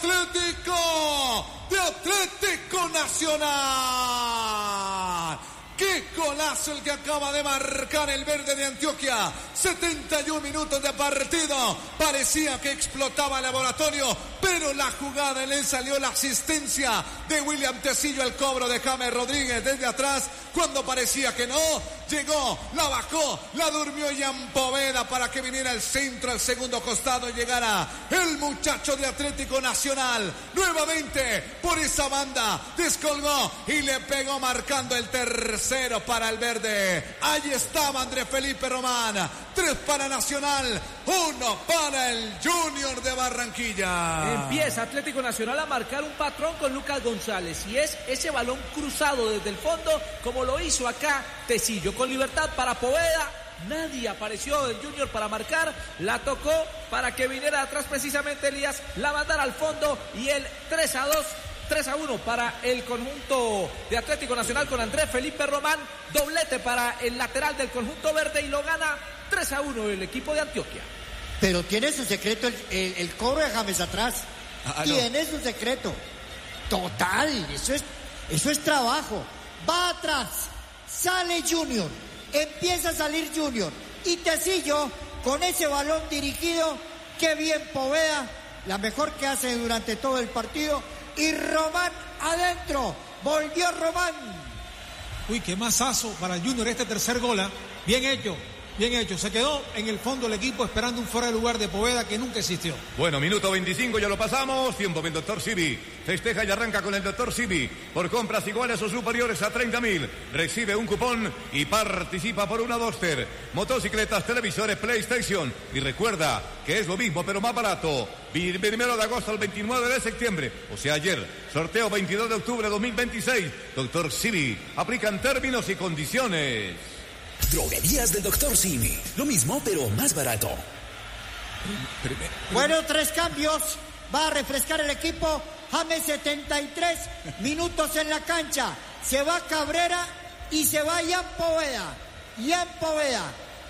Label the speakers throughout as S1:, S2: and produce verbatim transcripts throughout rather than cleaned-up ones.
S1: Atlético, de Atlético Nacional. ¡Qué golazo el que acaba de marcar el verde de Antioquia! setenta y un minutos de partido. Parecía que explotaba el laboratorio, pero la jugada le salió la asistencia de William Tecillo, el cobro de James Rodríguez desde atrás. Cuando parecía que no, llegó, la bajó, la durmió Ian Poveda para que viniera al centro, al segundo costado, y llegara el muchacho de Atlético Nacional. Nuevamente por esa banda, descolgó y le pegó marcando el tercero para el verde. Ahí estaba Andrés Felipe Román. Tres para Nacional, uno para el Junior de Barranquilla.
S2: Empieza Atlético Nacional a marcar un patrón con Lucas González, y es ese balón cruzado desde el fondo, como lo hizo acá Tecillo, con libertad para Poveda. Nadie apareció del Junior para marcar, la tocó para que viniera atrás precisamente Elías, la mandara al fondo, y el tres a dos, tres a uno para el conjunto de Atlético Nacional con Andrés Felipe Román. Doblete para el lateral del conjunto verde, y lo gana tres a uno el equipo de Antioquia.
S3: Pero tiene su secreto el, el, el cobro de James atrás. Ah, no. Tiene su secreto. Total, eso es, eso es trabajo. Va atrás, sale Junior, empieza a salir Junior, y Tecillo con ese balón dirigido, qué bien Poveda, la mejor que hace durante todo el partido, y Román adentro, volvió Román.
S4: Uy, qué masazo para el Junior este tercer gol, ¿eh? Bien hecho. Bien hecho, se quedó en el fondo el equipo esperando un fuera de lugar de Poveda que nunca existió.
S5: Bueno, minuto veinticinco, ya lo pasamos. Tiempo del doctor Sibi. Festeja y arranca con el doctor Sibi. Por compras iguales o superiores a treinta mil. Recibe un cupón y participa por una Duster. Motocicletas, televisores, PlayStation. Y recuerda que es lo mismo pero más barato. Primero de agosto al veintinueve de septiembre. O sea, ayer. Sorteo veintidós de octubre de dos mil veintiséis. doctor Sibi. Aplican términos y condiciones.
S6: Droguerías del doctor Simi. Lo mismo, pero más barato.
S3: Bueno, tres cambios. Va a refrescar el equipo. James, setenta y tres minutos en la cancha. Se va Cabrera y se va Ian Poveda. Ian Poveda.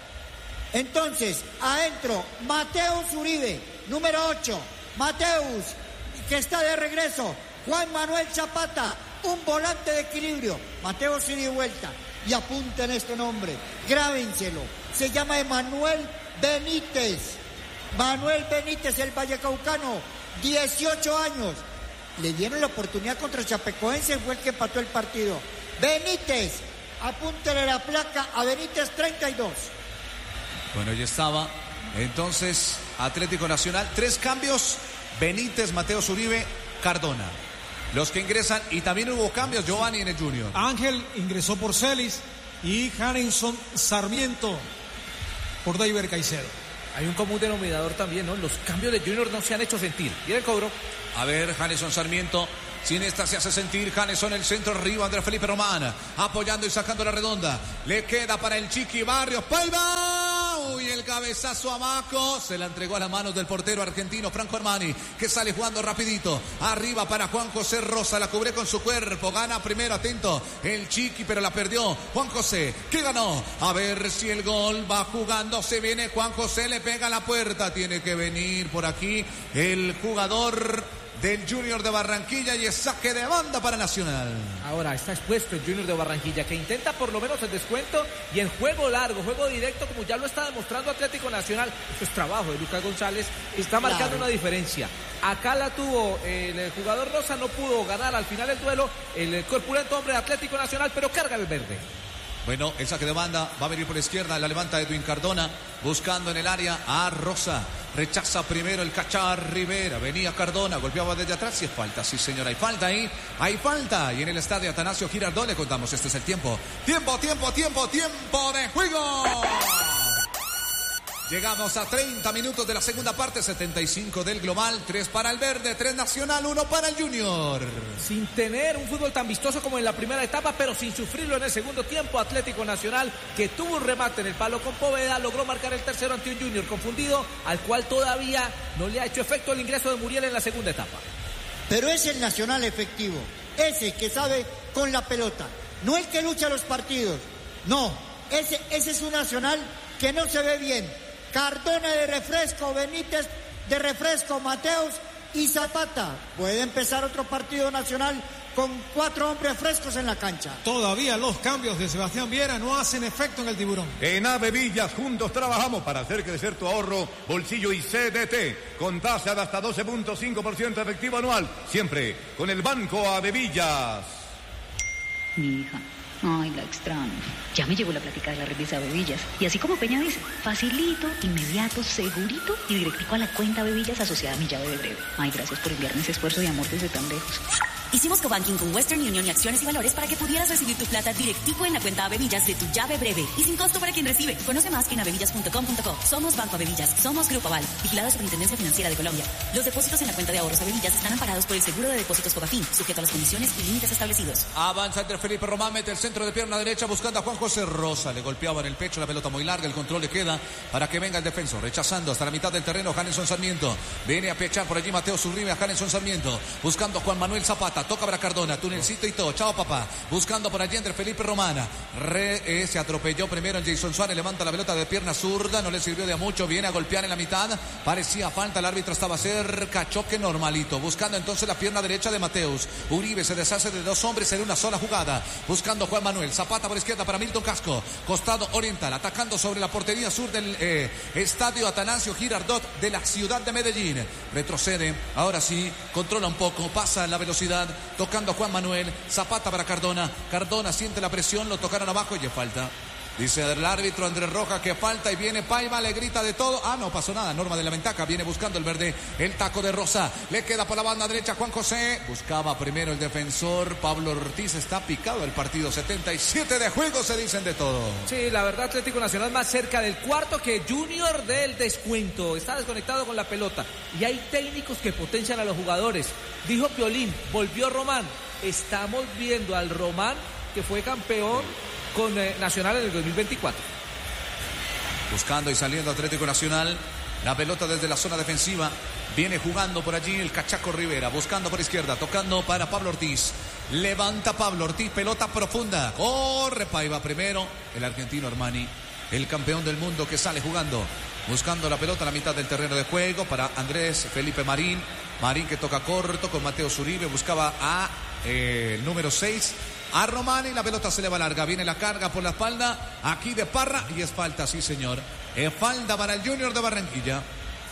S3: Entonces, adentro, Mateus Uribe, número ocho. Mateus, que está de regreso. Juan Manuel Zapata, un volante de equilibrio. Mateus ida y vuelta. Y apunten este nombre, grábenselo, se llama Emanuel Benítez. Manuel Benítez, el vallecaucano, dieciocho años. Le dieron la oportunidad contra Chapecoense, fue el que empató el partido. Benítez, apúntele la placa a Benítez, treinta y dos.
S7: Bueno, ya estaba. Entonces, Atlético Nacional, tres cambios: Benítez, Mateus Uribe, Cardona. Los que ingresan, y también hubo cambios, Giovanni, en el Junior.
S4: Ángel ingresó por Celis y Harrison Sarmiento por David Caicedo.
S2: Hay un común denominador también, ¿no? Los cambios de Junior no se han hecho sentir. ¿Y el cobro?
S7: A ver, Harrison Sarmiento. Sin esta se hace sentir. Janeson, el centro, arriba Andrés Felipe Román, apoyando y sacando la redonda. Le queda para el Chiqui Barrios. ¡Paiva! Uy, el cabezazo a Maco. Se la entregó a las manos del portero argentino Franco Armani, que sale jugando rapidito. Arriba para Juan José Rosa. La cubre con su cuerpo. Gana primero, atento, el Chiqui, pero la perdió Juan José, que ganó. A ver si el gol va jugando. Se viene Juan José, le pega a la puerta. Tiene que venir por aquí el jugador del Junior de Barranquilla, y es saque de banda para Nacional.
S2: Ahora está expuesto el Junior de Barranquilla, que intenta por lo menos el descuento, y en juego largo, juego directo, como ya lo está demostrando Atlético Nacional. Eso es trabajo de Lucas González, está marcando claro. una diferencia. Acá la tuvo el jugador Rosa, no pudo ganar al final el duelo el corpulento hombre de Atlético Nacional, pero carga el verde.
S7: Bueno, el saque de banda va a venir por la izquierda, la levanta Edwin Cardona, buscando en el área a Rosa. Rechaza primero el Cachar Rivera, venía Cardona, golpeaba desde atrás, y es falta, sí señor, hay falta ahí, hay falta. Y en el estadio Atanasio Girardot le contamos, este es el tiempo. Tiempo, tiempo, tiempo, tiempo de juego. Llegamos a treinta minutos de la segunda parte, setenta y cinco del global, tres para el verde, tres Nacional, uno para el Junior.
S2: Sin tener un fútbol tan vistoso como en la primera etapa, pero sin sufrirlo en el segundo tiempo, Atlético Nacional, que tuvo un remate en el palo con Poveda, logró marcar el tercero ante un Junior confundido, al cual todavía no le ha hecho efecto el ingreso de Muriel en la segunda etapa.
S3: Pero es el Nacional efectivo, ese que sabe con la pelota, no el que lucha los partidos, no, ese, ese es un Nacional que no se ve bien. Cardona de refresco, Benítez de refresco, Mateus y Zapata. Puede empezar otro partido nacional con cuatro hombres frescos en la cancha.
S4: Todavía los cambios de Sebastián Viera no hacen efecto en el Tiburón.
S5: En Ave Villas juntos trabajamos para hacer crecer tu ahorro, bolsillo y C D T con tasa de hasta doce punto cinco por ciento efectivo anual, siempre con el Banco Ave Villas.
S8: Mi hija, ay, la extraño. Ya me llegó la plática de la red de Bevillas. Y así como Peña dice, facilito, inmediato, segurito y directico a la cuenta Bevillas asociada a mi llave de breve. Ay, gracias por enviarme ese esfuerzo y amor desde tan lejos.
S9: Hicimos cobanking con Western Union y Acciones y Valores para que pudieras recibir tu plata directico en la cuenta Avevillas de tu llave breve y sin costo para quien recibe. Conoce más en avevillas punto com punto co. Somos Banco Avevillas, somos Grupo Aval, vigilado Superintendencia Financiera de Colombia. Los depósitos en la cuenta de ahorros Avevillas están amparados por el seguro de depósitos Cobafin, sujeto a las condiciones y límites establecidos.
S7: Avanza entre Felipe Román, mete el centro de pierna derecha buscando a Juan José Rosa. Le golpeaba en el pecho, la pelota muy larga, el control le queda para que venga el defensor. Rechazando hasta la mitad del terreno Hanelson Sarmiento. Viene a pechar por allí Mateo Zurribe a Hanelson Sarmiento. Buscando a Juan Manuel Zapata, toca para Cardona. Tunelcito y todo, chao papá, buscando por allí entre Felipe Romana, Re, eh, se atropelló primero en Jason Suárez, levanta la pelota de pierna zurda, no le sirvió de a mucho, viene a golpear en la mitad, parecía falta, el árbitro estaba cerca, choque normalito, buscando entonces la pierna derecha de Mateus, Uribe se deshace de dos hombres en una sola jugada, buscando Juan Manuel, Zapata por izquierda para Milton Casco, costado oriental, atacando sobre la portería sur del eh, estadio Atanasio Girardot de la ciudad de Medellín, retrocede, ahora sí, controla un poco, pasa la velocidad, tocando a Juan Manuel, Zapata para Cardona, Cardona siente la presión, lo tocaron abajo y le falta. Dice el árbitro Andrés Rojas que falta y viene Paiva, le grita de todo. Ah, no pasó nada, Norma de la Ventaca, viene buscando el verde, el taco de Rosa, le queda por la banda derecha Juan José, buscaba primero el defensor, Pablo Ortiz, está picado el partido, setenta y siete de juego, se dicen de todo.
S2: Sí, la verdad Atlético Nacional más cerca del cuarto que Junior del descuento, está desconectado con la pelota y hay técnicos que potencian a los jugadores. Dijo Piolín, volvió Román, estamos viendo al Román que fue campeón con eh, Nacional en el dos mil veinticuatro.
S7: Buscando y saliendo Atlético Nacional, la pelota desde la zona defensiva, viene jugando por allí el Cachaco Rivera, buscando por izquierda, tocando para Pablo Ortiz, levanta Pablo Ortiz, pelota profunda, corre Paiva primero, el argentino Armani, el campeón del mundo que sale jugando, buscando la pelota a la mitad del terreno de juego para Andrés Felipe Marín, Marín que toca corto con Mateo Zuribe, buscaba a eh, el número seis, a Román y la pelota se le va larga, viene la carga por la espalda, aquí de Parra y es falta, sí señor, es falta para el Junior de Barranquilla.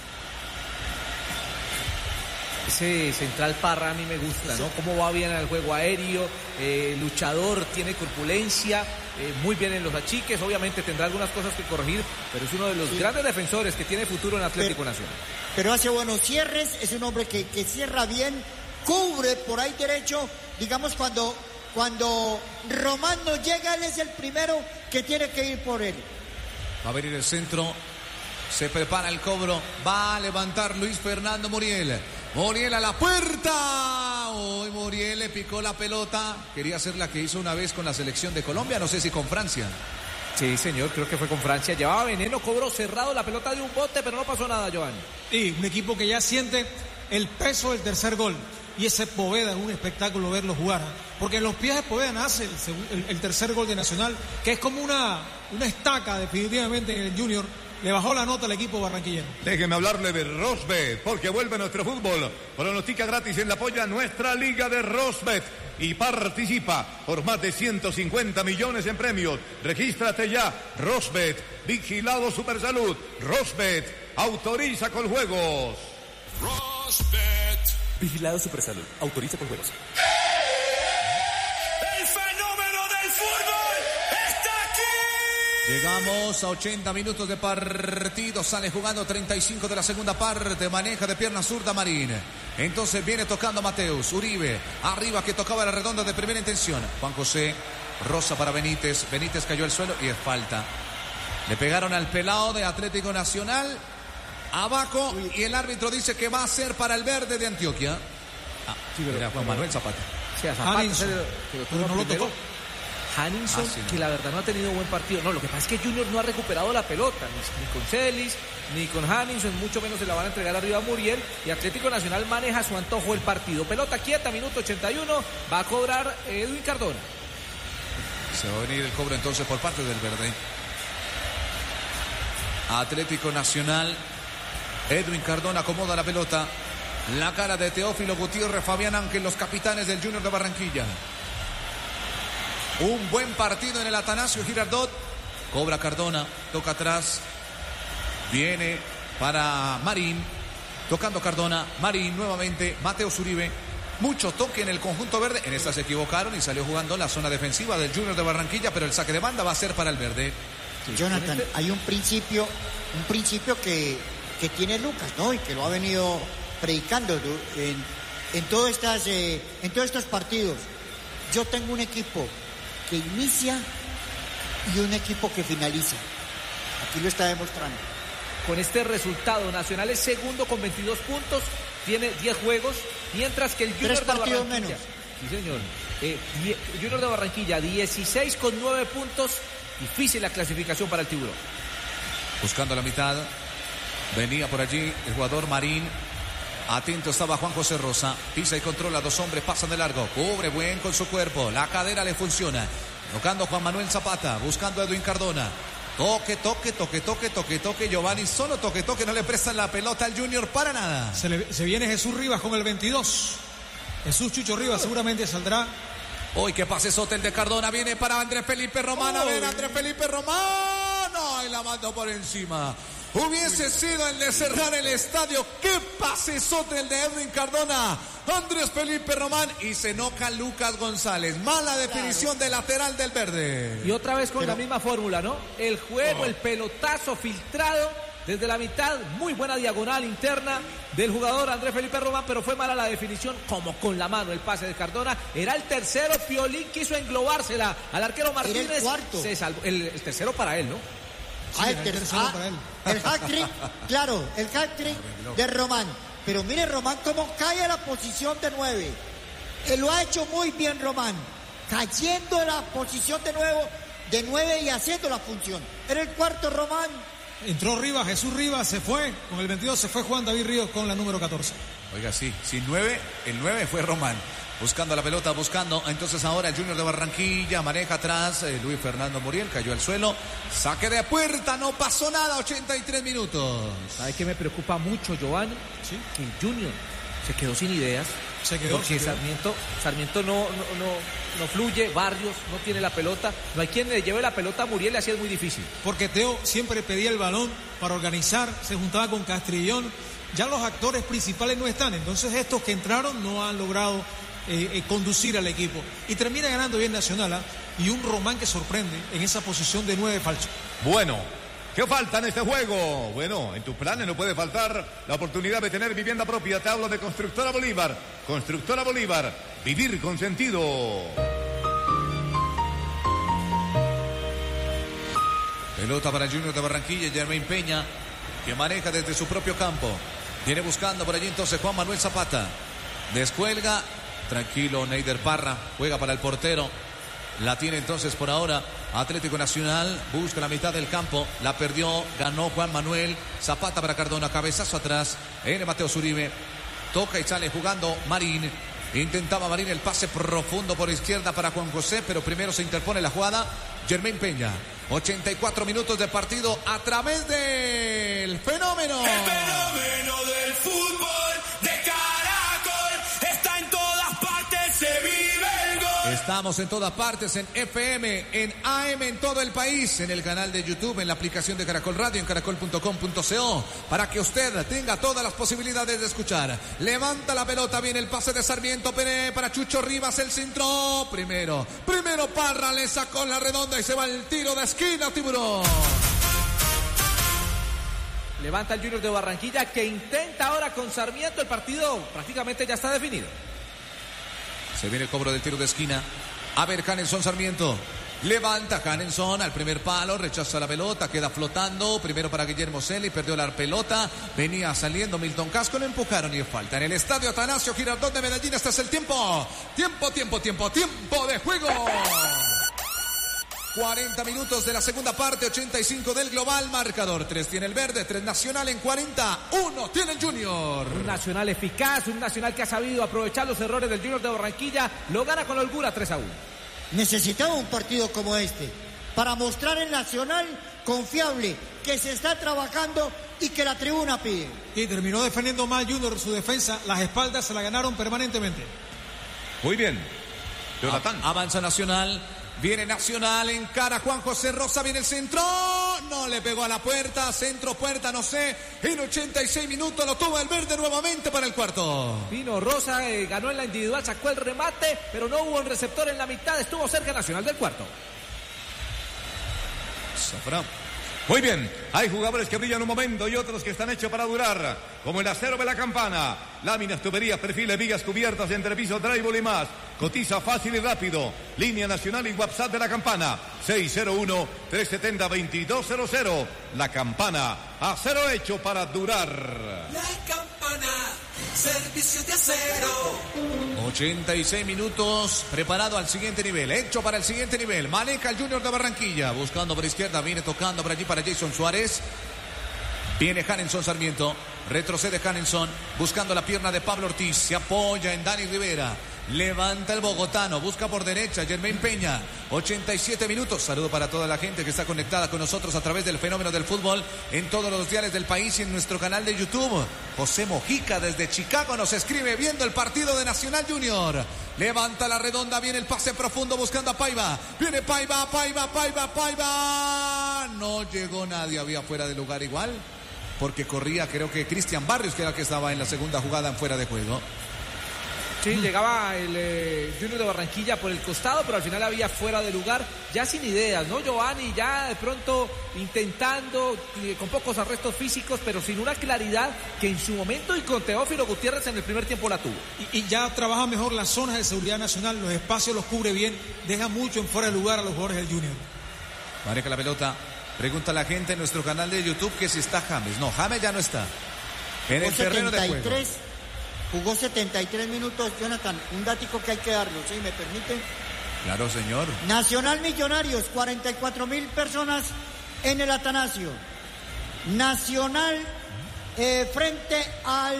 S2: Ese central Parra a mí me gusta, ¿no? Cómo va bien al juego aéreo, eh, luchador, tiene corpulencia, eh, muy bien en los achiques, obviamente tendrá algunas cosas que corregir, pero es uno de los sí. grandes defensores que tiene futuro en Atlético
S3: pero,
S2: Nacional.
S3: Pero hace buenos cierres, es un hombre que, que cierra bien, cubre por ahí derecho, digamos cuando, cuando Román no llega, él es el primero que tiene que ir por él.
S7: Va a venir el centro, se prepara el cobro, va a levantar Luis Fernando Muriel. Muriel a la puerta. Hoy Muriel le picó la pelota. Quería hacer la que hizo una vez con la selección de Colombia, no sé si con Francia.
S2: Sí, señor, creo que fue con Francia. Llevaba veneno, cobró cerrado la pelota de un bote, pero no pasó nada, Giovanni.
S4: Y un equipo que ya siente el peso del tercer gol. Y ese Poveda es un espectáculo verlo jugar. Porque en los pies de Poveda nace el, el, el tercer gol de Nacional, que es como una, una estaca definitivamente en el Junior. Le bajó la nota al equipo barranquillero.
S5: Déjeme hablarle de Rosbet, porque vuelve nuestro fútbol. Pronostica gratis en la polla nuestra liga de Rosbet y participa por más de ciento cincuenta millones en premios. Regístrate ya. Rosbet, vigilado Supersalud. Rosbet, autoriza con juegos.
S6: Rosbet, vigilado Supersalud, autoriza con juegos.
S7: Llegamos a ochenta minutos de partido, sale jugando treinta y cinco de la segunda parte, maneja de pierna zurda Marín. Entonces viene tocando Mateus, Uribe, arriba que tocaba la redonda de primera intención. Juan José, Rosa para Benítez, Benítez cayó al suelo y es falta. Le pegaron al pelado de Atlético Nacional, abajo, y el árbitro dice que va a ser para el verde de Antioquia. Ah, sí, pero era Juan Manuel Zapata.
S2: Sí, a Zapata,
S4: Hanelson,
S2: se,
S4: pero no lo tocó.
S2: Hanelson, ah, sí, no. que la verdad no ha tenido un buen partido. No, lo que pasa es que Junior no ha recuperado la pelota, ni, ni con Celis, ni con Hanelson, mucho menos se la van a entregar arriba a Muriel. Y Atlético Nacional maneja a su antojo el partido. Pelota quieta, minuto ochenta y uno, va a cobrar Edwin Cardona.
S7: Se va a venir el cobro entonces por parte del verde. Atlético Nacional, Edwin Cardona acomoda la pelota. La cara de Teófilo Gutiérrez, Fabián Ángel, los capitanes del Junior de Barranquilla. Un buen partido en el Atanasio Girardot. Cobra Cardona, toca atrás. Viene para Marín. Tocando Cardona, Marín nuevamente, Mateo Zuribe. Mucho toque en el conjunto verde. En esta se equivocaron y salió jugando la zona defensiva del Junior de Barranquilla, pero el saque de banda va a ser para el verde.
S3: Sí, Jonathan, hay un principio, un principio que, que tiene Lucas, ¿no? Y que lo ha venido predicando en, en, todas estas, eh, en todos estos partidos. Yo tengo un equipo que inicia y un equipo que finaliza. Aquí lo está demostrando.
S2: Con este resultado, Nacional es segundo con veintidós puntos, tiene diez juegos, mientras que el Junior
S3: Tres
S2: de
S3: partidos
S2: Barranquilla...
S3: menos.
S2: Sí, señor. Eh, die, Junior de Barranquilla, dieciséis con nueve puntos. Difícil la clasificación para el Tiburón.
S7: Buscando la mitad. Venía por allí el jugador Marín. Atento estaba Juan José Rosa. Pisa y controla, dos hombres pasan de largo. Cubre buen con su cuerpo. La cadera le funciona. Tocando Juan Manuel Zapata. Buscando a Edwin Cardona. Toque, toque, toque, toque, toque, toque. Giovanni solo toque, toque. No le prestan la pelota al Junior para nada.
S4: Se, le, se viene Jesús Rivas con el veintidós. Jesús Chucho Rivas seguramente saldrá.
S7: Hoy que pase Sotel de Cardona. Viene para Andrés Felipe Román. A ver, Andrés Felipe Román. No, y la mandó por encima. Hubiese sido el de cerrar el estadio. ¡Qué pasesote el de Edwin Cardona! Andrés Felipe Román y se enoja Lucas González. Mala definición claro. de lateral del verde.
S2: Y otra vez con
S3: Pero...
S2: la misma fórmula, ¿no? El juego, oh. el pelotazo filtrado desde la mitad. Muy buena diagonal interna del jugador Andrés Felipe Román, pero fue mala la definición, como con la mano el pase de Cardona. Era el tercero. Piolín quiso englobársela al arquero Martínez.
S3: Era el cuarto.
S2: Se salvó. El, el tercero para él, ¿no?
S3: Sí, ah, el, ter ah, para él. el hat-trick, claro, el hat-trick de Román. Pero mire Román cómo cae a la posición de nueve. Él lo ha hecho muy bien Román, cayendo a la posición de nuevo, de nueve y haciendo la función. Era el cuarto Román.
S4: Entró Rivas, Jesús Rivas se fue, con el veintidós se fue Juan David Ríos con la número catorce.
S7: Oiga, sí, sin nueve, el nueve fue Román. Buscando la pelota, buscando. Entonces ahora el Junior de Barranquilla maneja atrás. Eh, Luis Fernando Muriel cayó al suelo. Saque de puerta, no pasó nada. ochenta y tres minutos.
S2: ¿Sabes qué me preocupa mucho, Giovanni?
S4: Sí.
S2: Que el Junior se quedó sin ideas.
S4: Se quedó.
S2: Porque
S4: se quedó.
S2: Sarmiento, Sarmiento no, no, no, no fluye. Barrios no tiene la pelota. No hay quien le lleve la pelota a Muriel y así es muy difícil.
S4: Porque Teo siempre pedía el balón para organizar. Se juntaba con Castrillón. Ya los actores principales no están. Entonces estos que entraron no han logrado Eh, eh, conducir al equipo y termina ganando bien Nacional, ¿eh? Y un Román que sorprende en esa posición de nueve falso.
S5: Bueno, ¿qué falta en este juego? Bueno, en tus planes no puede faltar la oportunidad de tener vivienda propia. Te hablo de Constructora Bolívar. Constructora Bolívar, vivir con sentido.
S7: Pelota para el Junior de Barranquilla. Germain Peña, que maneja desde su propio campo. Viene buscando por allí entonces Juan Manuel Zapata. Descuelga. Tranquilo, Neider Parra, juega para el portero. La tiene entonces por ahora Atlético Nacional, busca la mitad del campo, la perdió, ganó Juan Manuel. Zapata para Cardona, cabezazo atrás, viene Mateo Zuribe, toca y sale jugando Marín. Intentaba Marín el pase profundo por izquierda para Juan José, pero primero se interpone la jugada Germain Peña. ochenta y cuatro minutos de partido a través del fenómeno.
S10: El fenómeno del fútbol de Caracol está en todas partes, se vive el gol.
S7: Estamos en todas partes, en F M, en A M, en todo el país, en el canal de YouTube, en la aplicación de Caracol Radio, en caracol punto com punto co, para que usted tenga todas las posibilidades de escuchar. Levanta la pelota, viene el pase de Sarmiento para Chucho Rivas, el centro. Primero, primero Parra, le sacó la redonda y se va el tiro de esquina, Tiburón.
S2: Levanta el Junior de Barranquilla, que intenta ahora con Sarmiento. El partido prácticamente ya está definido.
S7: Se viene el cobro del tiro de esquina. A ver, Canelson Sarmiento. Levanta Canelson al primer palo, rechaza la pelota, queda flotando. Primero para Guillermo Celi, perdió la pelota. Venía saliendo Milton Casco, le empujaron y es falta. En el estadio Atanasio Girardot de Medellín, este es el tiempo. Tiempo, tiempo, tiempo, tiempo de juego. cuarenta minutos de la segunda parte, ochenta y cinco del global. Marcador, tres tiene el verde, tres Nacional en cuarenta, uno tiene el Junior.
S2: Un Nacional eficaz, un Nacional que ha sabido aprovechar los errores del Junior de Barranquilla. Lo gana con holgura tres a uno.
S3: Necesitaba un partido como este para mostrar el Nacional confiable, que se está trabajando y que la tribuna pide.
S4: Y terminó defendiendo mal Junior su defensa, las espaldas se la ganaron permanentemente.
S5: Muy bien. Jonathan.
S7: Avanza Nacional. Viene Nacional, encara Juan José Rosa, viene el centro, no le pegó a la puerta, centro, puerta, no sé, en ochenta y seis minutos lo tuvo el verde nuevamente para el cuarto.
S2: Vino Rosa, eh, ganó en la individual, sacó el remate, pero no hubo un receptor en la mitad, estuvo cerca Nacional del cuarto.
S5: Zafra. Muy bien, hay jugadores que brillan un momento y otros que están hechos para durar, como el acero de la campana, láminas, tuberías, perfiles, vigas cubiertas, entrepisos, drywall y más. Cotiza fácil y rápido. Línea nacional y WhatsApp de la campana seis cero uno, tres siete cero, dos dos cero cero. La campana, acero hecho para durar.
S10: La campana, servicio de acero.
S7: ochenta y seis minutos, preparado al siguiente nivel, hecho para el siguiente nivel. Maneja el Junior de Barranquilla, buscando por izquierda, viene tocando por allí para Jason Suárez. Viene Hanenson Sarmiento, retrocede Hanenson, buscando la pierna de Pablo Ortiz, se apoya en Dani Rivera. Levanta el bogotano, busca por derecha Germain Peña, ochenta y siete minutos. Saludo para toda la gente que está conectada con nosotros a través del fenómeno del fútbol en todos los diales del país y en nuestro canal de YouTube. José Mojica desde Chicago nos escribe viendo el partido de Nacional Junior. Levanta la redonda, viene el pase profundo buscando a Paiva. Viene Paiva, Paiva, Paiva, Paiva. No llegó nadie, había fuera de lugar igual, porque corría creo que Cristian Barrios, que era el que estaba en la segunda jugada en fuera de juego.
S2: Sí, llegaba el eh, Junior de Barranquilla por el costado, pero al final había fuera de lugar, ya sin ideas, ¿no, Giovanni? Ya de pronto intentando, eh, con pocos arrestos físicos, pero sin una claridad que en su momento y con Teófilo Gutiérrez en el primer tiempo la tuvo.
S4: Y, y ya trabaja mejor las zonas de seguridad nacional, los espacios los cubre bien, deja mucho en fuera de lugar a los jugadores del Junior.
S7: Maneja la pelota, pregunta a la gente en nuestro canal de YouTube que si está James. No, James ya no está en el terreno de juego.
S3: Jugó setenta y tres minutos, Jonathan. Un dático que hay que darlo, ¿sí? ¿Me permite?
S7: Claro, señor.
S3: Nacional Millonarios, cuarenta y cuatro mil personas en el Atanasio. Nacional eh, frente al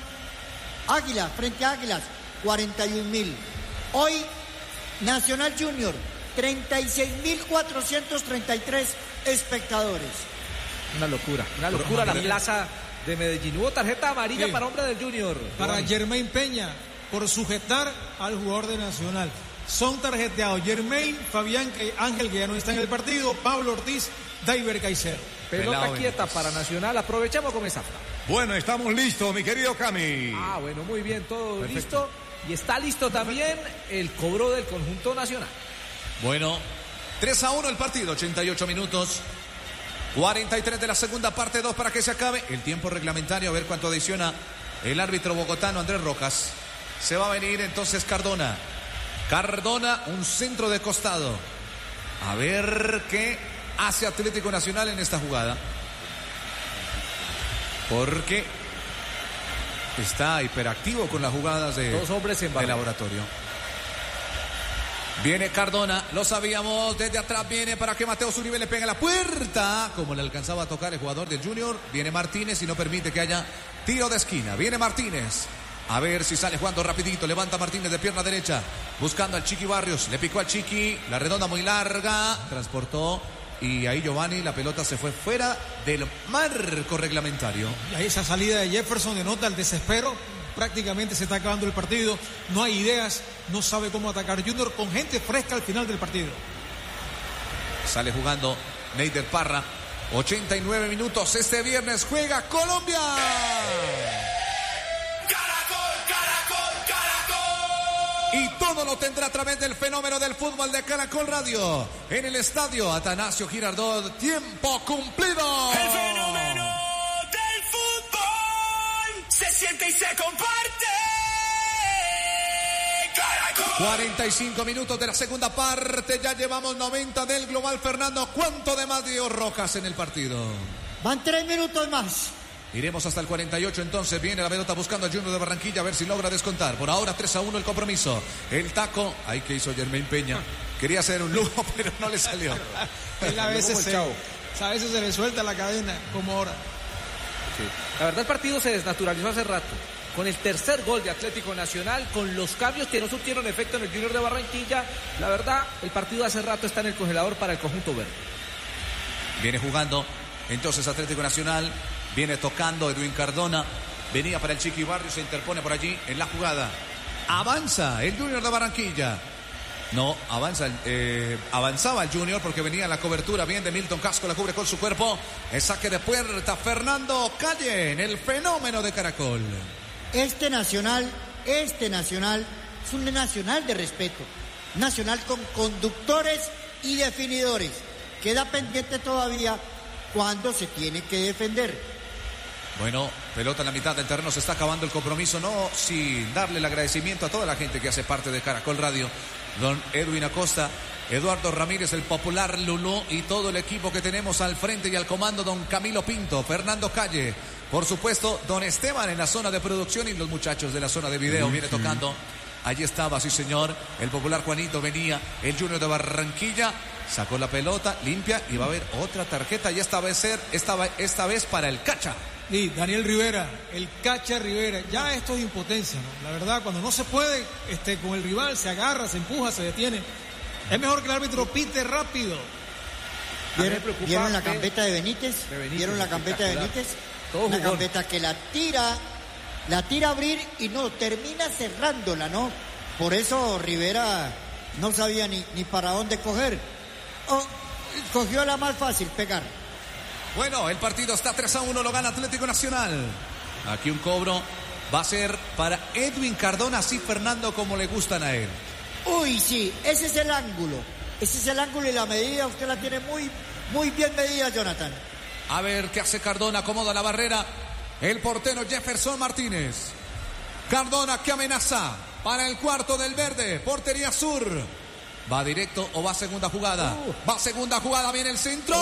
S3: Águila, frente a Águilas, cuarenta y un mil. Hoy, Nacional Junior, treinta y seis mil cuatrocientos treinta y tres espectadores.
S2: Una locura, una locura la plaza de Medellín. Hubo tarjeta amarilla
S4: sí.
S2: para hombre del Junior.
S4: Para
S2: Juan.
S4: Germain Peña, por sujetar al jugador de Nacional. Son tarjeteados Germain, Fabián Ángel, que ya no está en el partido, Pablo Ortiz, Daiver Caicedo.
S2: Pelota
S5: Pelado
S2: quieta
S5: Benítez.
S2: para Nacional. Aprovechamos con esa.
S5: Bueno, estamos listos, mi querido Cami.
S2: Ah, bueno, muy bien, todo
S5: Perfecto.
S2: listo. Y está listo también el cobro del conjunto nacional.
S7: Bueno, tres a uno el partido, ochenta y ocho minutos. cuarenta y tres de la segunda parte, dos para que se acabe. El tiempo reglamentario, a ver cuánto adiciona el árbitro bogotano Andrés Rojas. Se va a venir entonces Cardona. Cardona, un centro de costado. A ver qué hace Atlético Nacional en esta jugada. Porque está hiperactivo con las jugadas de,
S2: Dos hombres en
S7: de laboratorio. Viene Cardona, lo sabíamos, desde atrás viene para que Mateo Zuribe le pegue a la puerta, como le alcanzaba a tocar el jugador del Junior. Viene Martínez y no permite que haya tiro de esquina. Viene Martínez, a ver si sale jugando rapidito, levanta Martínez de pierna derecha, buscando al Chiqui Barrios, le picó al Chiqui, la redonda muy larga, transportó y ahí Giovanni, la pelota se fue fuera del marco reglamentario.
S4: Y ahí esa salida de Jefferson denota el desespero. Prácticamente se está acabando el partido, no hay ideas, no sabe cómo atacar Junior con gente fresca al final del partido.
S7: Sale jugando Neider Parra, ochenta y nueve minutos, este viernes juega Colombia.
S10: Caracol, Caracol, Caracol.
S7: Y todo lo tendrá a través del fenómeno del fútbol de Caracol Radio. En el estadio Atanasio Girardot, tiempo cumplido.
S10: El fenómeno del fútbol se siente y se comparte. Caracol.
S7: cuarenta y cinco minutos de la segunda parte, ya llevamos noventa del global. Fernando, ¿cuánto de más dio Rojas en el partido?
S3: Van tres minutos más.
S7: Iremos hasta el cuarenta y ocho entonces. Viene la pelota buscando a Junior de Barranquilla a ver si logra descontar. Por ahora tres a uno el compromiso. El taco, ahí que hizo Germain Peña. Quería hacer un lujo, pero no le salió.
S4: Él a veces se, a veces se le suelta la cadena, como ahora.
S2: Sí. La verdad el partido se desnaturalizó hace rato. Con el tercer gol de Atlético Nacional, con los cambios que no surtieron efecto en el Junior de Barranquilla, la verdad el partido hace rato está en el congelador para el conjunto verde.
S7: Viene jugando entonces Atlético Nacional. Viene tocando Edwin Cardona. Venía para el Chiqui Barrios, se interpone por allí en la jugada. Avanza el Junior de Barranquilla. No, avanza, eh, avanzaba el Junior porque venía la cobertura bien de Milton Casco, la cubre con su cuerpo. El saque de puerta, Fernando Calle, en el fenómeno de Caracol.
S3: Este Nacional, este Nacional es un Nacional de respeto. Nacional con conductores y definidores. Queda pendiente todavía cuando se tiene que defender.
S7: Bueno, pelota en la mitad del terreno, se está acabando el compromiso, no sin darle el agradecimiento a toda la gente que hace parte de Caracol Radio. Don Edwin Acosta, Eduardo Ramírez, el popular Lulú y todo el equipo que tenemos al frente y al comando, don Camilo Pinto, Fernando Calle, por supuesto, don Esteban en la zona de producción y los muchachos de la zona de video. Viene tocando, allí estaba, sí señor, el popular Juanito, venía el Junior de Barranquilla, sacó la pelota, limpia y va a haber otra tarjeta y esta vez, ser, esta, esta vez para el Cacha.
S4: Y Daniel Rivera, el Cacha Rivera, ya esto es impotencia, ¿no? La verdad, cuando no se puede este, con el rival, se agarra, se empuja, se detiene. Es mejor que el árbitro pite rápido.
S3: ¿Vieron, ¿vieron la gambeta de Benítez? de Benítez? ¿Vieron la gambeta de Benítez? Todo una gambeta que la tira, la tira a abrir y no, termina cerrándola, ¿no? Por eso Rivera no sabía ni, ni para dónde coger. Oh, cogió la más fácil, pegar.
S7: Bueno, el partido está tres a uno, lo gana Atlético Nacional. Aquí un cobro va a ser para Edwin Cardona, así Fernando como le gustan a él.
S3: Uy, sí, ese es el ángulo. Ese es el ángulo y la medida, usted la tiene muy, muy bien medida, Jonathan.
S7: A ver qué hace Cardona, acomoda la barrera. El portero Jefferson Martínez. Cardona que amenaza para el cuarto del verde, portería sur. ¿Va directo o va segunda jugada? Uh. Va segunda jugada, viene el centro.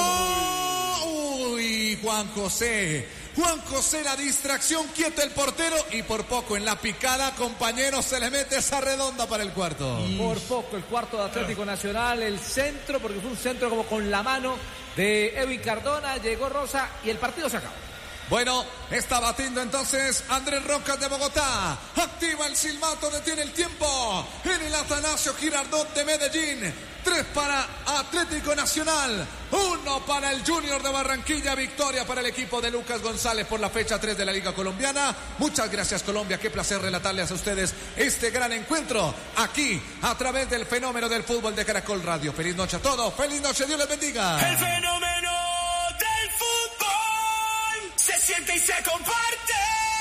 S7: Uy. Uy, Juan José. Juan José, la distracción, quieto el portero y por poco en la picada, compañero, se le mete esa redonda para el cuarto.
S2: Y por poco el cuarto de Atlético Nacional, el centro, porque fue un centro como con la mano de Edwin Cardona, llegó Rosa y el partido se acabó.
S1: Bueno, está batiendo entonces Andrés Rocas de Bogotá. Activa el silbato, detiene el tiempo en el Atanasio Girardot de Medellín. Tres para Atlético Nacional, uno para el Junior de Barranquilla. Victoria para el equipo de Lucas González por la fecha tres de la Liga Colombiana. Muchas gracias, Colombia. Qué placer relatarles a ustedes este gran encuentro aquí a través del fenómeno del fútbol de Caracol Radio. Feliz noche a todos. Feliz noche. Dios les bendiga.
S10: El fenómeno del fútbol se siente y se comparte.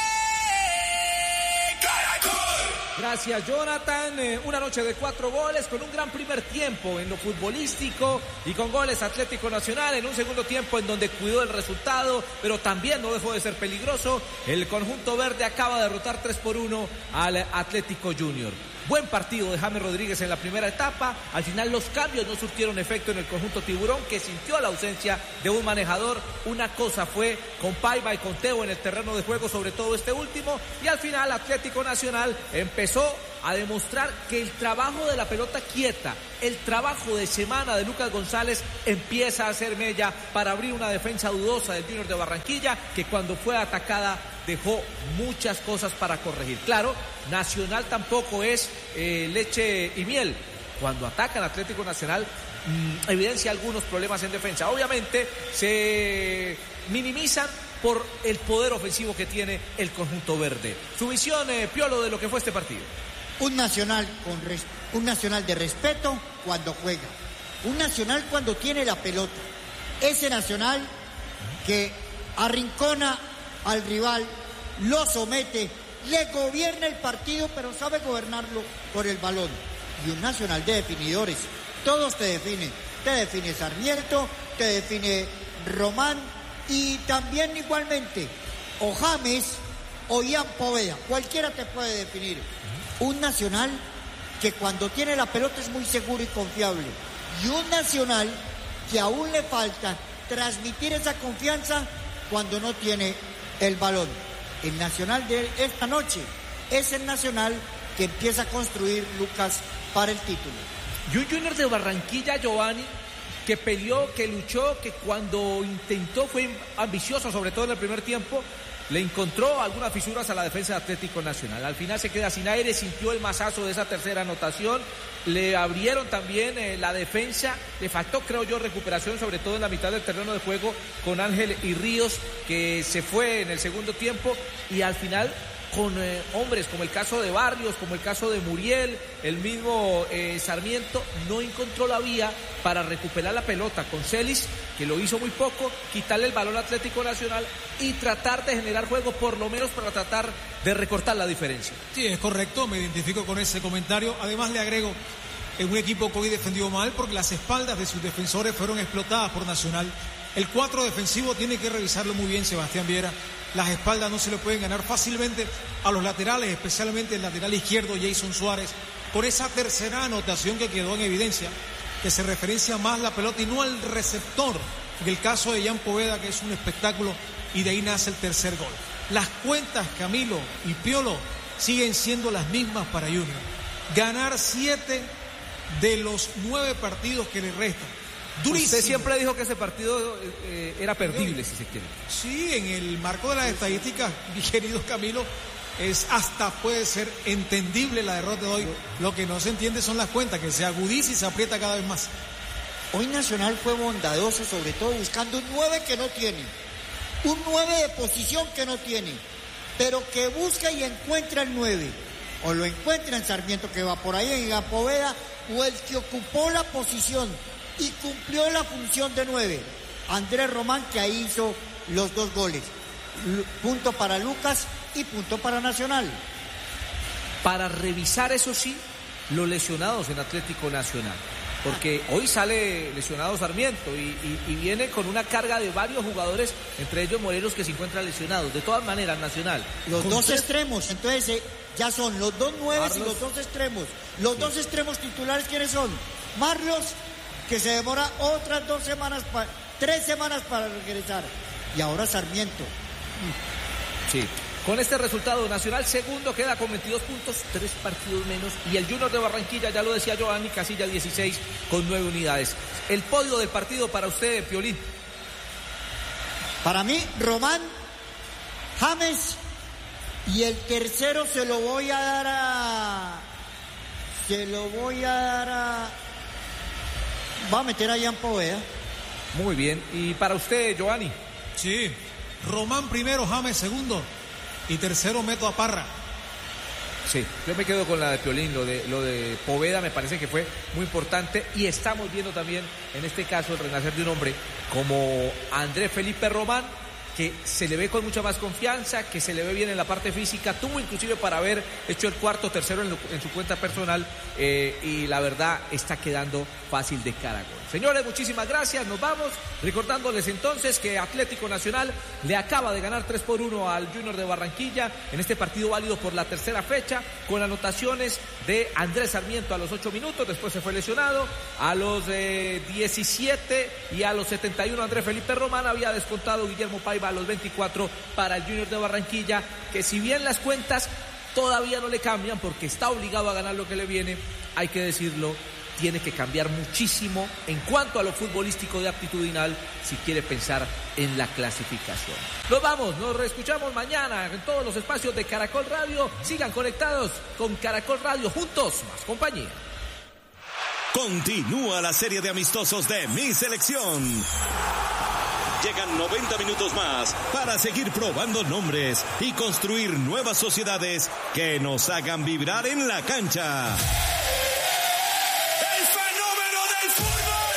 S10: Caracol.
S2: Gracias, Jonathan. Eh, una noche de cuatro goles con un gran primer tiempo en lo futbolístico y con goles Atlético Nacional en un segundo tiempo en donde cuidó el resultado, pero también no dejó de ser peligroso. El conjunto verde acaba de derrotar tres por uno al Atlético Junior. Buen partido de James Rodríguez en la primera etapa. Al final los cambios no surtieron efecto en el conjunto tiburón, que sintió la ausencia de un manejador. Una cosa fue con Paiva y con Teo en el terreno de juego, sobre todo este último. Y al final Atlético Nacional empezó a demostrar que el trabajo de la pelota quieta, el trabajo de semana de Lucas González empieza a hacer mella para abrir una defensa dudosa del Junior de Barranquilla, que cuando fue atacada dejó muchas cosas para corregir. Claro, Nacional tampoco es eh, leche y miel. Cuando atacan Atlético Nacional mmm, evidencia algunos problemas en defensa. Obviamente se minimizan por el poder ofensivo que tiene el conjunto verde. Su visión, eh, Piolo, de lo que fue este partido.
S3: Un nacional, con res, un nacional de respeto cuando juega. Un nacional cuando tiene la pelota. Ese nacional que arrincona al rival, lo somete, le gobierna el partido, pero sabe gobernarlo por el balón. Y un nacional de definidores. Todos te definen. Te define Sarmiento, te define Román y también igualmente o James o Ian Poveda. Cualquiera te puede definir. Un nacional que cuando tiene la pelota es muy seguro y confiable. Y un nacional que aún le falta transmitir esa confianza cuando no tiene el balón. El nacional de esta noche es el nacional que empieza a construir Lucas para el título.
S2: Y un Junior de Barranquilla, Giovanni, que peleó, que luchó, que cuando intentó fue ambicioso, sobre todo en el primer tiempo, le encontró algunas fisuras a la defensa de Atlético Nacional. Al final se queda sin aire, sintió el mazazo de esa tercera anotación, le abrieron también eh, la defensa, le faltó creo yo recuperación, sobre todo en la mitad del terreno de juego con Ángel y Ríos, que se fue en el segundo tiempo, y al final con eh, hombres como el caso de Barrios, como el caso de Muriel, el mismo eh, Sarmiento, no encontró la vía para recuperar la pelota con Celis, que lo hizo muy poco, quitarle el balón a Atlético Nacional y tratar de generar juego, por lo menos para tratar de recortar la diferencia.
S4: Sí, es correcto, me identifico con ese comentario. Además le agrego, en un equipo que hoy defendió mal porque las espaldas de sus defensores fueron explotadas por Nacional. El cuatro defensivo tiene que revisarlo muy bien Sebastián Viera. Las espaldas no se le pueden ganar fácilmente a los laterales, especialmente el lateral izquierdo Jason Suárez, con esa tercera anotación que quedó en evidencia, que se referencia más la pelota y no al receptor, en el caso de Jan Poveda, que es un espectáculo, y de ahí nace el tercer gol. Las cuentas, Camilo y Piolo, siguen siendo las mismas para Junior. Ganar siete de los nueve partidos que le restan. Durísimo.
S2: Usted siempre dijo que ese partido eh, era perdible, si se quiere.
S4: Sí, en el marco de las estadísticas, mi querido Camilo, es hasta puede ser entendible la derrota de hoy. Lo que no se entiende son las cuentas, que se agudiza y se aprieta cada vez más.
S3: Hoy Nacional fue bondadoso, sobre todo buscando un nueve que no tiene, un nueve de posición que no tiene, pero que busca y encuentra el nueve. O lo encuentra en Sarmiento, que va por ahí en Gapoveda, o el que ocupó la posición y cumplió la función de nueve, Andrés Román, que ahí hizo los dos goles. L- punto para Lucas y punto para Nacional.
S2: Para revisar, eso sí, los lesionados en Atlético Nacional, porque hoy sale lesionado Sarmiento y, y, y viene con una carga de varios jugadores, entre ellos Morelos, que se encuentran lesionados. De todas maneras, Nacional.
S3: Los dos
S2: tres...
S3: extremos, entonces eh, ya son los dos nueves y los dos extremos. Los sí. dos extremos titulares, ¿quiénes son? Marlos, que se demora otras dos semanas, pa- tres semanas para regresar. Y ahora Sarmiento.
S2: Sí. Con este resultado, Nacional segundo queda con veintidós puntos, tres partidos menos. Y el Junior de Barranquilla, ya lo decía Giovanni, Casilla dieciséis con nueve unidades. El podio del partido para usted, Piolín.
S3: Para mí, Román, James, y el tercero se lo voy a dar a... Se lo voy a dar a... Va a meter a Jan Poveda.
S2: Muy bien. ¿Y para usted, Giovanni?
S4: Sí. Román primero, James segundo. Y tercero meto a Parra.
S2: Sí, yo me quedo con la de Piolín. Lo de, lo de Poveda me parece que fue muy importante. Y estamos viendo también, en este caso, el renacer de un hombre como Andrés Felipe Román, que se le ve con mucha más confianza, que se le ve bien en la parte física, tuvo inclusive para haber hecho el cuarto, tercero en, lo, en su cuenta personal, eh, y la verdad está quedando fácil de cara a gol. Señores, muchísimas gracias, nos vamos, recordándoles entonces que Atlético Nacional le acaba de ganar tres por uno al Junior de Barranquilla en este partido válido por la tercera fecha, con anotaciones de Andrés Sarmiento a los ocho minutos, después se fue lesionado, a los eh, diecisiete y a los setenta y uno Andrés Felipe Román, había descontado Guillermo Paiva a los veinticuatro para el Junior de Barranquilla, que si bien las cuentas todavía no le cambian porque está obligado a ganar lo que le viene, hay que decirlo, tiene que cambiar muchísimo en cuanto a lo futbolístico de aptitudinal si quiere pensar en la clasificación. Nos vamos, nos reescuchamos mañana en todos los espacios de Caracol Radio. Sigan conectados con Caracol Radio, juntos, más compañía.
S11: Continúa la serie de amistosos de Mi Selección. Llegan noventa minutos más para seguir probando nombres y construir nuevas sociedades que nos hagan vibrar en la cancha.
S10: ¡El fenómeno del fútbol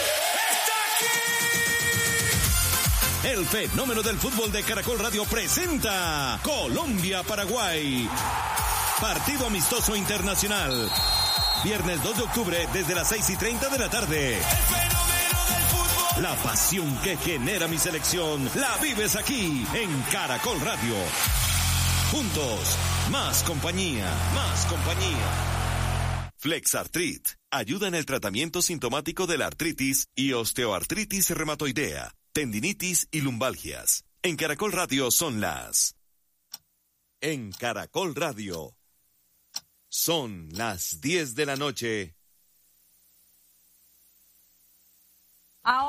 S10: está aquí!
S11: El fenómeno del fútbol de Caracol Radio presenta Colombia-Paraguay. Partido amistoso internacional. Viernes dos de octubre desde las seis y treinta de la tarde.
S10: ¡El fenómeno del fútbol!
S11: La pasión que genera Mi Selección la vives aquí en Caracol Radio. Juntos, más compañía, más compañía. Flexartrit ayuda en el tratamiento sintomático de la artritis y osteoartritis reumatoidea, tendinitis y lumbalgias. En Caracol Radio son las... En Caracol Radio son las diez de la noche.
S12: Ahora hablamos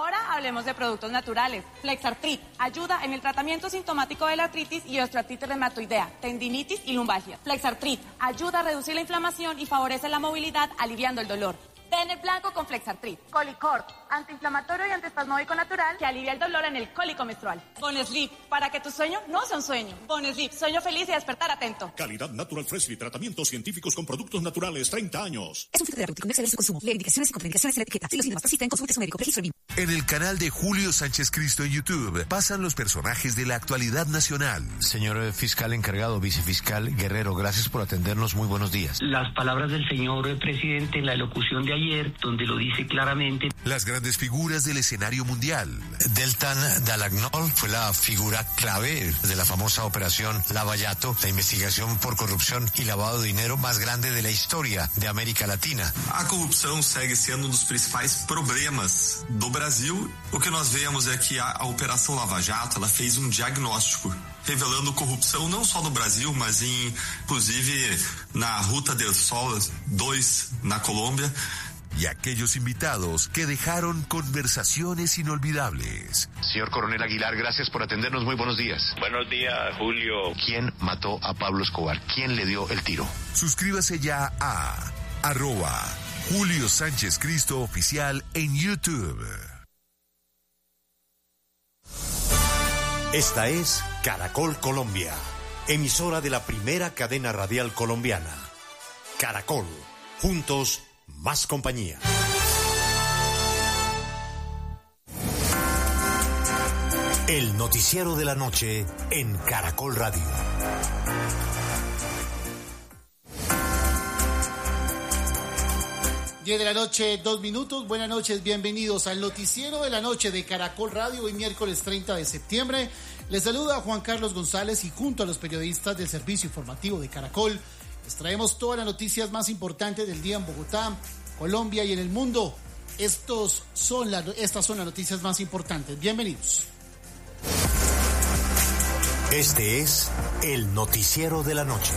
S12: hablemos de productos naturales. Flexartrit ayuda en el tratamiento sintomático de la artritis y osteoartritis reumatoidea, tendinitis y lumbalgia. Flexartrit ayuda a reducir la inflamación y favorece la movilidad, aliviando el dolor. Tener blanco con Flexartrit. Colicort, antiinflamatorio y antiespasmódico natural que alivia el dolor en el cólico menstrual. Bonesleep, para que tu sueño no sea un sueño. Bonesleep, sueño feliz y despertar atento.
S13: Calidad Natural Freshly, tratamientos científicos con productos naturales, treinta años.
S9: Es un filtro terapéutico, no exceder su consumo. Lee indicaciones y contraindicaciones en la etiqueta. Si los síntomas persisten, consulte a su médico. Registro en
S14: En el canal de Julio Sánchez Cristo en YouTube pasan los personajes de la actualidad nacional.
S15: Señor fiscal encargado, vicefiscal Guerrero, gracias por atendernos. Muy buenos días.
S16: Las palabras del señor presidente en la elocución de ayer, donde lo dice claramente.
S14: Las grandes figuras del escenario mundial.
S15: Deltan Dalagnol fue la figura clave de la famosa operación Lava Jato, la investigación por corrupción y lavado de dinero más grande de la historia de América Latina.
S17: A corrupção segue sendo um dos principais problemas do Brasil. O que nós vemos é que a, a Operação Lava Jato, ela fez um diagnóstico revelando corrupção não só no Brasil, mas em, inclusive na Ruta del Sol dois na Colômbia.
S14: Y aquellos invitados que dejaron conversaciones inolvidables.
S15: Señor Coronel Aguilar, gracias por atendernos. Muy buenos días.
S18: Buenos días, Julio.
S15: ¿Quién mató a Pablo Escobar? ¿Quién le dio el tiro?
S14: Suscríbase ya a arroba Julio Sánchez Cristo Oficial en YouTube.
S11: Esta es Caracol Colombia, emisora de la primera cadena radial colombiana. Caracol, juntos más compañía. El noticiero de la noche en Caracol Radio.
S19: diez de la noche, dos minutos. Buenas noches, bienvenidos al noticiero de la noche de Caracol Radio, hoy miércoles treinta de septiembre. Les saluda Juan Carlos González y junto a los periodistas del Servicio Informativo de Caracol les traemos todas las noticias más importantes del día en Bogotá, Colombia y en el mundo. Estos son las, estas son las noticias más importantes. Bienvenidos.
S11: Este es el noticiero de la noche.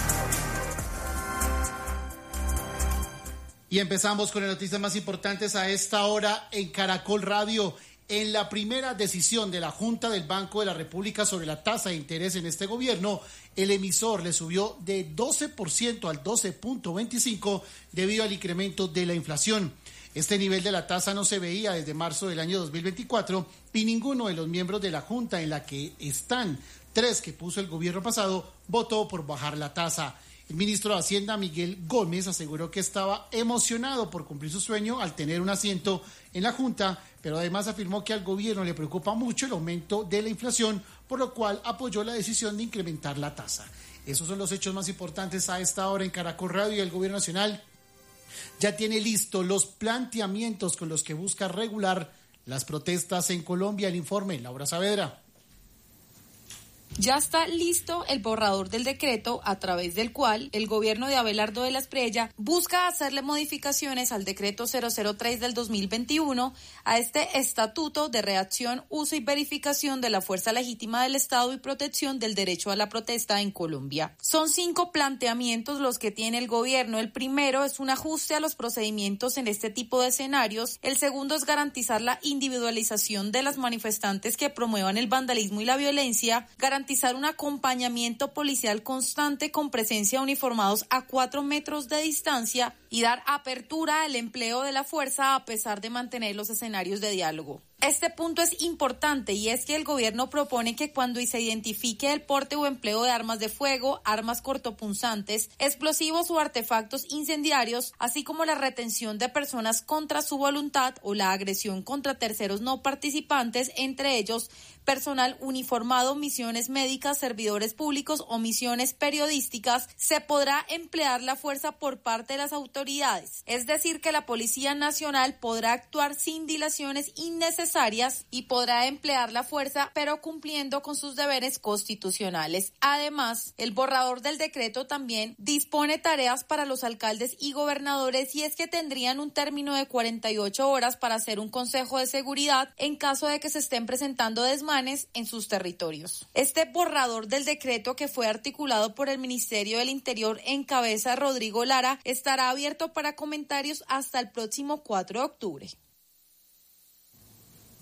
S19: Y empezamos con las noticias más importantes a esta hora en Caracol Radio. En la primera decisión de la Junta del Banco de la República sobre la tasa de interés en este gobierno, el emisor le subió de doce por ciento al doce punto veinticinco por ciento debido al incremento de la inflación. Este nivel de la tasa no se veía desde marzo del año dos mil veinticuatro y ninguno de los miembros de la Junta, en la que están tres que puso el gobierno pasado, votó por bajar la tasa. El ministro de Hacienda, Miguel Gómez, aseguró que estaba emocionado por cumplir su sueño al tener un asiento en la Junta, pero además afirmó que al gobierno le preocupa mucho el aumento de la inflación, por lo cual apoyó la decisión de incrementar la tasa. Esos son los hechos más importantes a esta hora en Caracol Radio, y el gobierno nacional ya tiene listos los planteamientos con los que busca regular las protestas en Colombia. El informe, Laura Saavedra.
S20: Ya está listo el borrador del decreto a través del cual el gobierno de Abelardo de la Espriella busca hacerle modificaciones al decreto cero cero tres del dos mil veintiuno, a este estatuto de reacción, uso y verificación de la fuerza legítima del Estado y protección del derecho a la protesta en Colombia. Son cinco planteamientos los que tiene el gobierno. El primero es un ajuste a los procedimientos en este tipo de escenarios. El segundo es garantizar la individualización de las manifestantes que promuevan el vandalismo y la violencia, garantizar garantizar un acompañamiento policial constante con presencia de uniformados a cuatro metros de distancia y dar apertura al empleo de la fuerza a pesar de mantener los escenarios de diálogo. Este punto es importante, y es que el gobierno propone que cuando se identifique el porte o empleo de armas de fuego, armas cortopunzantes, explosivos o artefactos incendiarios, así como la retención de personas contra su voluntad o la agresión contra terceros no participantes, entre ellos personal uniformado, misiones médicas, servidores públicos o misiones periodísticas, se podrá emplear la fuerza por parte de las autoridades. Es decir, que la Policía Nacional podrá actuar sin dilaciones innecesarias y podrá emplear la fuerza, pero cumpliendo con sus deberes constitucionales. Además, el borrador del decreto también dispone tareas para los alcaldes y gobernadores, y es que tendrían un término de cuarenta y ocho horas para hacer un consejo de seguridad en caso de que se estén presentando desmanes en sus territorios. Este borrador del decreto, que fue articulado por el Ministerio del Interior en cabeza de Rodrigo Lara, estará abierto para comentarios hasta el próximo cuatro de octubre.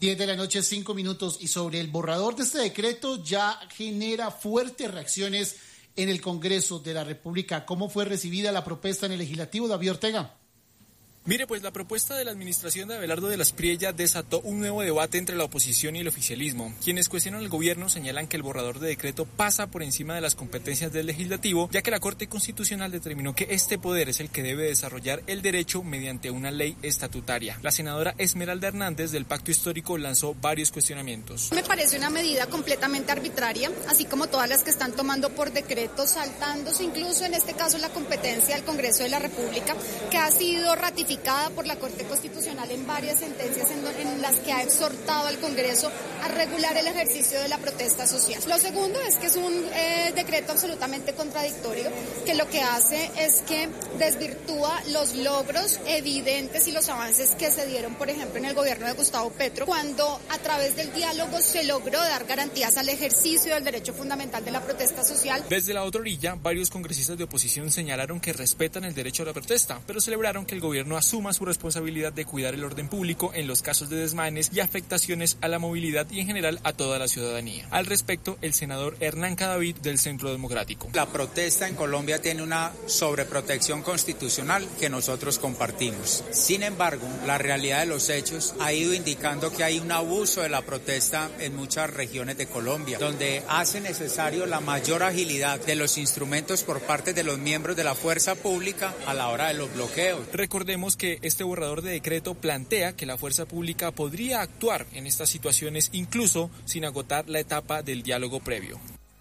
S19: diez de la noche, cinco minutos, y sobre el borrador de este decreto ya genera fuertes reacciones en el Congreso de la República. ¿Cómo fue recibida la propuesta en el Legislativo, David Ortega?
S21: Mire, pues la propuesta de la administración de Abelardo de la Espriella desató un nuevo debate entre la oposición y el oficialismo. Quienes cuestionan al gobierno señalan que el borrador de decreto pasa por encima de las competencias del legislativo, ya que la Corte Constitucional determinó que este poder es el que debe desarrollar el derecho mediante una ley estatutaria. La senadora Esmeralda Hernández del Pacto Histórico lanzó varios cuestionamientos.
S22: Me parece una medida completamente arbitraria, así como todas las que están tomando por decreto, saltándose incluso en este caso la competencia del Congreso de la República, que ha sido ratificada por la Corte Constitucional en varias sentencias en, en las que ha exhortado al Congreso a regular el ejercicio de la protesta social. Lo segundo es que es un eh, decreto absolutamente contradictorio, que lo que hace es que desvirtúa los logros evidentes y los avances que se dieron, por ejemplo, en el gobierno de Gustavo Petro, cuando a través del diálogo se logró dar garantías al ejercicio del derecho fundamental de la protesta social.
S21: Desde la otra orilla, varios congresistas de oposición señalaron que respetan el derecho a la protesta, pero celebraron que el gobierno asuma su responsabilidad de cuidar el orden público en los casos de desmanes y afectaciones a la movilidad y en general a toda la ciudadanía. Al respecto, el senador Hernán Cadavid del Centro Democrático.
S23: La protesta en Colombia tiene una sobreprotección constitucional que nosotros compartimos. Sin embargo, la realidad de los hechos ha ido indicando que hay un abuso de la protesta en muchas regiones de Colombia, donde hace necesario la mayor agilidad de los instrumentos por parte de los miembros de la fuerza pública a la hora de los bloqueos.
S21: Recordemos que este borrador de decreto plantea que la fuerza pública podría actuar en estas situaciones incluso sin agotar la etapa del diálogo previo.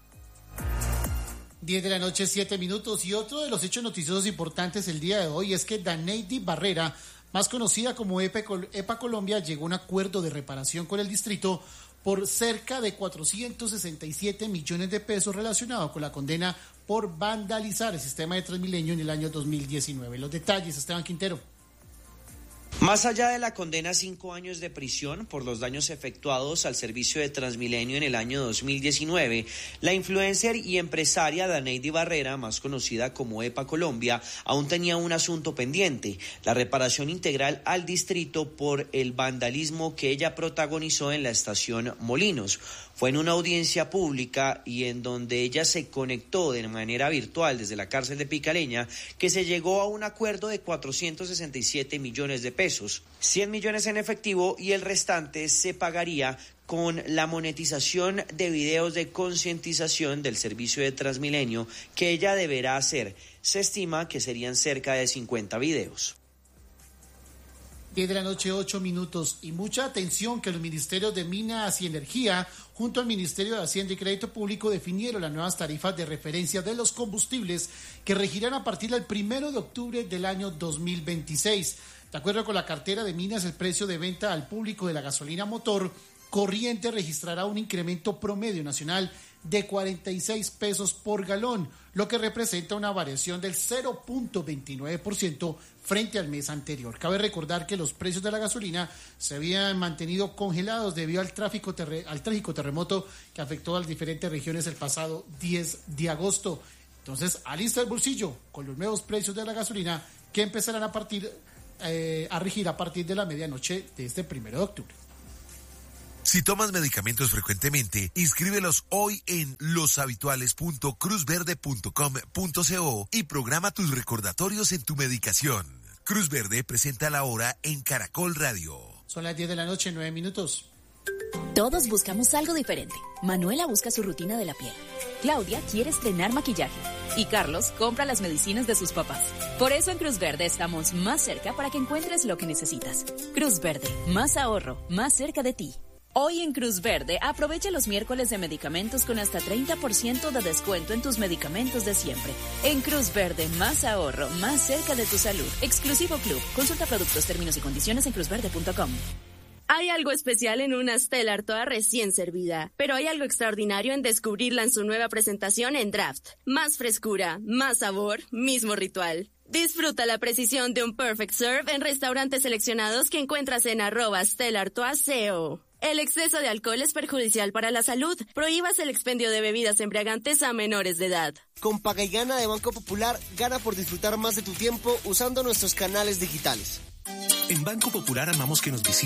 S19: diez de la noche, siete minutos, y otro de los hechos noticiosos importantes el día de hoy es que Daneidy Barrera, más conocida como EPA Colombia, llegó a un acuerdo de reparación con el distrito por cerca de cuatrocientos sesenta y siete millones de pesos relacionado con la condena por vandalizar el sistema de Transmilenio en el año dos mil diecinueve. Los detalles, Esteban Quintero.
S24: Más allá de la condena a cinco años de prisión por los daños efectuados al servicio de Transmilenio en el año dos mil diecinueve, la influencer y empresaria Daneidy Barrera, más conocida como EPA Colombia, aún tenía un asunto pendiente: la reparación integral al distrito por el vandalismo que ella protagonizó en la estación Molinos. Fue en una audiencia pública y en donde ella se conectó de manera virtual desde la cárcel de Picaleña que se llegó a un acuerdo de cuatrocientos sesenta y siete millones de pesos, cien millones en efectivo, y el restante se pagaría con la monetización de videos de concientización del servicio de Transmilenio que ella deberá hacer. Se estima que serían cerca de cincuenta videos.
S19: diez de la noche, ocho minutos, y mucha atención que los ministerios de Minas y Energía junto al Ministerio de Hacienda y Crédito Público definieron las nuevas tarifas de referencia de los combustibles que regirán a partir del primero de octubre del año dos mil veintiséis. De acuerdo con la cartera de Minas, el precio de venta al público de la gasolina motor corriente registrará un incremento promedio nacional de cuarenta y seis pesos por galón, lo que representa una variación del cero punto veintinueve por ciento frente al mes anterior. Cabe recordar que los precios de la gasolina se habían mantenido congelados debido al tráfico terre- al trágico terremoto que afectó a las diferentes regiones el pasado diez de agosto. Entonces, alista el bolsillo con los nuevos precios de la gasolina que empezarán a partir eh, a regir a partir de la medianoche de este primero de octubre.
S14: Si tomas medicamentos frecuentemente, inscríbelos hoy en loshabituales punto cruz verde punto com punto co y programa tus recordatorios en tu medicación. Cruz Verde presenta la hora en Caracol Radio.
S19: Son las diez de la noche, nueve minutos.
S9: Todos buscamos algo diferente. Manuela busca su rutina de la piel. Claudia quiere estrenar maquillaje. Y Carlos compra las medicinas de sus papás. Por eso en Cruz Verde estamos más cerca para que encuentres lo que necesitas. Cruz Verde, más ahorro, más cerca de ti. Hoy en Cruz Verde, aprovecha los miércoles de medicamentos con hasta treinta por ciento de descuento en tus medicamentos de siempre. En Cruz Verde, más ahorro, más cerca de tu salud. Exclusivo Club. Consulta productos, términos y condiciones en cruz verde punto com.
S25: Hay algo especial en una Stella Artois recién servida, pero hay algo extraordinario en descubrirla en su nueva presentación en Draft. Más frescura, más sabor, mismo ritual. Disfruta la precisión de un Perfect Serve en restaurantes seleccionados que encuentras en arroba Stella Artois C O. El exceso de alcohol es perjudicial para la salud. Prohíbas el expendio de bebidas embriagantes a menores de edad.
S26: Con Paga y Gana de Banco Popular, gana por disfrutar más de tu tiempo usando nuestros canales digitales.
S13: En Banco Popular amamos que nos visiten.